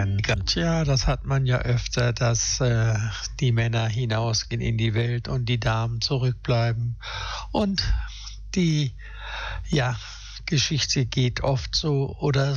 gegangen. Tja, das hat man ja öfter, dass die Männer hinausgehen in die Welt und die Damen zurückbleiben. Und die Geschichte geht oft so oder